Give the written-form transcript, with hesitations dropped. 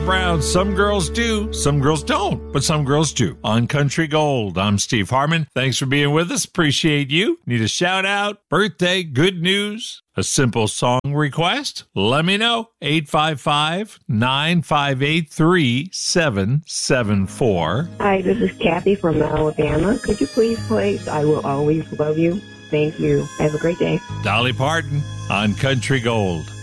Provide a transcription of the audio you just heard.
Brown, some girls do, some girls don't, but some girls do. On Country Gold, I'm Steve Harmon. Thanks for being with us. Appreciate you. Need a shout out, birthday, good news, a simple song request? Let me know. 855-958-3774. Hi, this is Kathy from Alabama. Could you please play I Will Always Love You? Thank you. Have a great day. Dolly Parton on Country Gold.